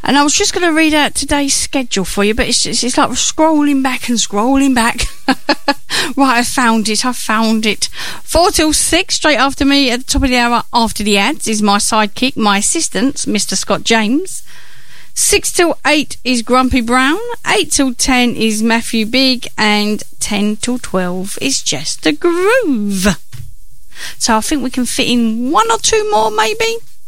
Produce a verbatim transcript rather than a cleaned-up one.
And I was just going to read out today's schedule for you, but it's just, it's like scrolling back and scrolling back. Right, I found it, I found it. Four till six, straight after me, at the top of the hour, after the ads, is my sidekick, my assistant, Mister Scott James. Six till eight is Grumpy Brown. Eight till ten is Matthew Big. And ten till twelve is Just the Groove. So I think we can fit in one or two more, maybe.